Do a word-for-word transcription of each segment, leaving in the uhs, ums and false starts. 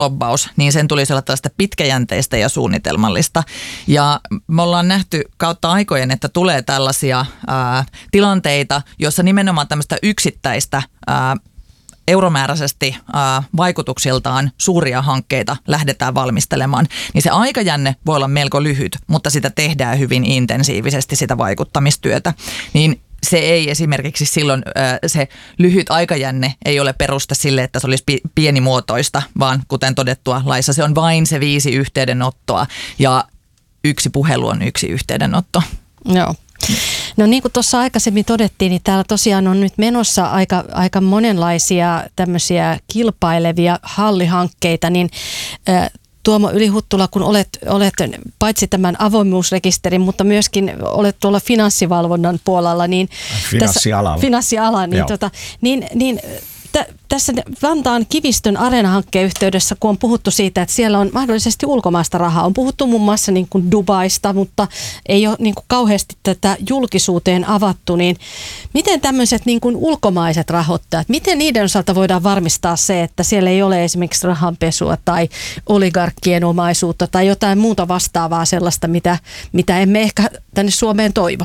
lobbaus, niin sen tulisi olla tällaista pitkäjänteistä ja suunnitelmallista. Ja me ollaan nähty kautta aikojen, että tulee tällaisia ää, tilanteita, joissa nimenomaan tämmöistä yksittäistä ää, euromääräisesti ää, vaikutuksiltaan suuria hankkeita lähdetään valmistelemaan, niin se aikajänne voi olla melko lyhyt, mutta sitä tehdään hyvin intensiivisesti, sitä vaikuttamistyötä. Niin se ei esimerkiksi silloin, ää, se lyhyt aikajänne ei ole peruste sille, että se olisi pi- pienimuotoista, vaan kuten todettua laissa, se on vain se viisi yhteydenottoa ja yksi puhelu on yksi yhteydenotto. Joo. No niin kuin tuossa aikaisemmin todettiin, niin täällä tosiaan on nyt menossa aika, aika monenlaisia tämmöisiä kilpailevia hallihankkeita, niin äh, Tuomo Yli-Huttula, kun olet, olet paitsi tämän avoimuusrekisterin, mutta myöskin olet tuolla finanssivalvonnan puolella, niin finanssialalla, tässä, finanssiala, niin, tota, niin, niin tä, tässä Vantaan Kivistön Areena-hankkeen yhteydessä, kun on puhuttu siitä, että siellä on mahdollisesti ulkomaista rahaa, on puhuttu muun muassa niin kuin Dubaista, mutta ei ole niin kuin kauheasti tätä julkisuuteen avattu, niin miten tämmöiset niin kuin ulkomaiset rahoittajat, miten niiden osalta voidaan varmistaa se, että siellä ei ole esimerkiksi rahanpesua tai oligarkkien omaisuutta tai jotain muuta vastaavaa sellaista, mitä, mitä emme ehkä tänne Suomeen toivo?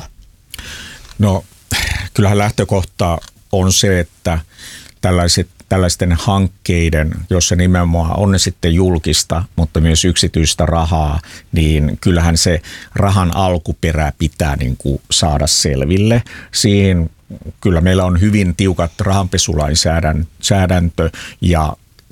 No kyllähän lähtökohta on se, että tällaiset, tällaisten hankkeiden, jossa nimenomaan on ne sitten julkista, mutta myös yksityistä rahaa, niin kyllähän se rahan alkuperä pitää niin kuin saada selville. Siihen kyllä meillä on hyvin tiukat rahanpesulainsäädäntö ja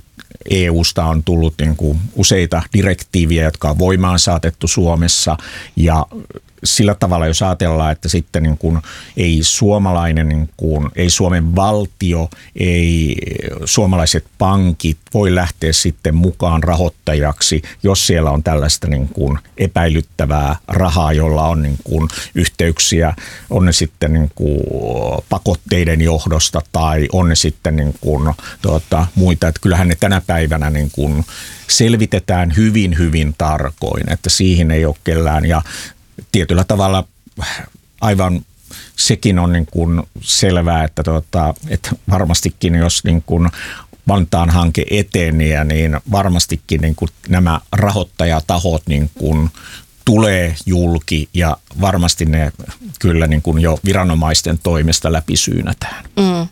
E U:sta on tullut niin kuin useita direktiiviä, jotka on voimaan saatettu Suomessa ja sillä tavalla, jos ajatellaan, että sitten niin kuin ei suomalainen, niin kuin, ei Suomen valtio, ei suomalaiset pankit voi lähteä sitten mukaan rahoittajaksi, jos siellä on tällaista niin kuin epäilyttävää rahaa, jolla on niin kuin yhteyksiä, on ne sitten niin kuin pakotteiden johdosta tai on ne sitten niin kuin, tuota, muita. Että kyllähän ne tänä päivänä niin kuin selvitetään hyvin, hyvin tarkoin, että siihen ei ole kellään ja tietyllä tavalla aivan sekin on niin kuin selvää, että, tuota, että varmastikin jos niin kuin Vantaan hanke etenee, niin varmastikin niin kuin nämä rahoittajatahot niin kuin tulee julki ja varmasti ne kyllä niin kuin jo viranomaisten toimesta läpisyynätään. Mm.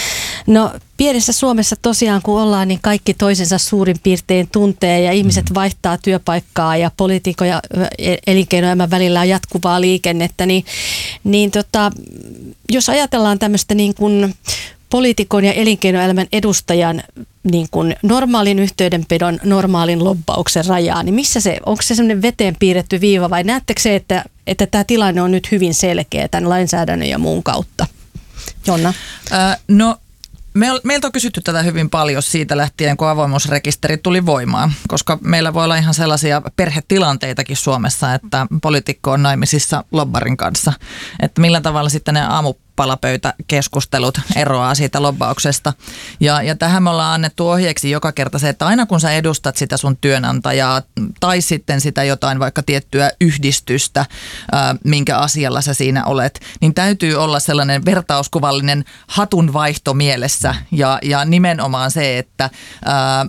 No pienessä Suomessa tosiaan kun ollaan, niin kaikki toisensa suurin piirtein tuntee ja ihmiset mm. vaihtaa työpaikkaa ja poliitikon ja elinkeinoelämän välillä on jatkuvaa liikennettä, niin, niin tota, jos ajatellaan tämmöistä niin kuin poliitikon ja elinkeinoelämän edustajan niin kuin normaalin yhteydenpidon, normaalin lobbauksen rajaa, niin missä se, onko se semmoinen veteen piirretty viiva vai näettekö se, että, että tämä tilanne on nyt hyvin selkeä tämän lainsäädännön ja muun kautta? Jonna? Äh, no meiltä on kysytty tätä hyvin paljon siitä lähtien, kun avoimuusrekisteri tuli voimaan, koska meillä voi olla ihan sellaisia perhetilanteitakin Suomessa, että poliitikko on naimisissa lobbarin kanssa, että millä tavalla sitten ne aamupalapöytäkeskustelut eroaa siitä lobbauksesta. Ja, ja tähän me ollaan annettu ohjeeksi joka kerta se, että aina kun sä edustat sitä sun työnantajaa tai sitten sitä jotain vaikka tiettyä yhdistystä, ää, minkä asialla sä siinä olet, niin täytyy olla sellainen vertauskuvallinen hatunvaihto mielessä ja, ja nimenomaan se, että ää,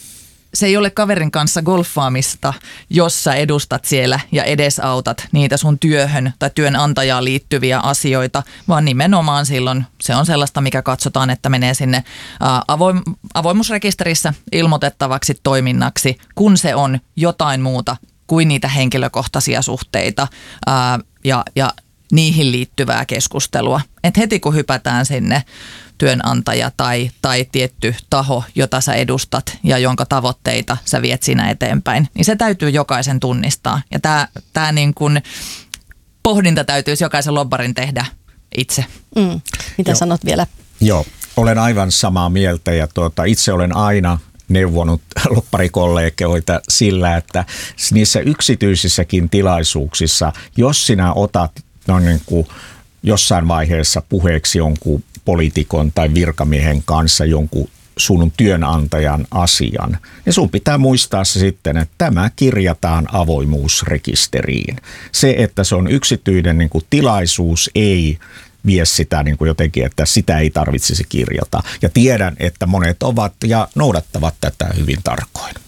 se ei ole kaverin kanssa golfaamista, jos sä edustat siellä ja edesautat niitä sun työhön tai työnantajaan liittyviä asioita, vaan nimenomaan silloin se on sellaista, mikä katsotaan, että menee sinne avoim- avoimuusrekisterissä ilmoitettavaksi toiminnaksi, kun se on jotain muuta kuin niitä henkilökohtaisia suhteita ää, ja, ja niihin liittyvää keskustelua. Et heti kun hypätään sinne työnantaja tai, tai tietty taho, jota sä edustat ja jonka tavoitteita sä viet siinä eteenpäin, niin se täytyy jokaisen tunnistaa. Ja tämä tää niin kun pohdinta täytyisi jokaisen lobbarin tehdä itse. Mm. Mitä Joo. sanot vielä? Joo, olen aivan samaa mieltä ja tuota, itse olen aina neuvonut lobbarikollegoita sillä, että niissä yksityisissäkin tilaisuuksissa, jos sinä otat no niin kuin jossain vaiheessa puheeksi jonkun poliitikon tai virkamiehen kanssa jonkun sun työnantajan asian, niin sun pitää muistaa se sitten, että tämä kirjataan avoimuusrekisteriin. Se, että se on yksityinen niin kuin tilaisuus, ei vie sitä niin kuin jotenkin, että sitä ei tarvitsisi kirjata. Ja tiedän, että monet ovat ja noudattavat tätä hyvin tarkoin.